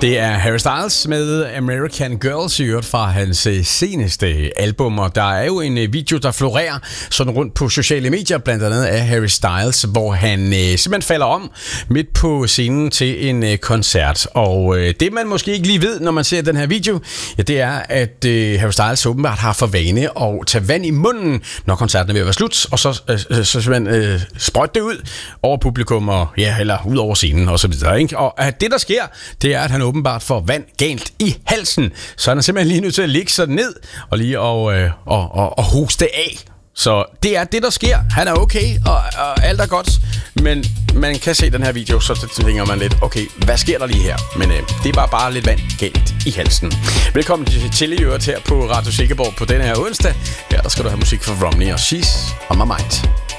Det er Harry Styles med American Girls, i øvrigt fra hans seneste album, og der er jo en video, der florerer sådan rundt på sociale medier, blandt andet af Harry Styles, hvor han simpelthen falder om midt på scenen til en koncert. Og det man måske ikke lige ved, når man ser den her video, ja, det er, at Harry Styles åbenbart har for vane at tage vand i munden, når koncerten er ved at være slut, og så simpelthen sprøjte det ud over publikum, og ja, eller ud over scenen og så videre, ikke? Og det der sker, det er, at han åbenbart får vand galt i halsen, så han er simpelthen lige nødt til at ligge sådan ned og lige og hoste af. Så det er det, der sker. Han er okay, og alt er godt, men man kan se den her video, så tænker man lidt, okay, hvad sker der lige her? Men det er bare lidt vand galt i halsen. Velkommen til i øvrigt her på Radio Silkeborg på denne her onsdag. Her der skal du have musik fra Romney og She's on My Mind.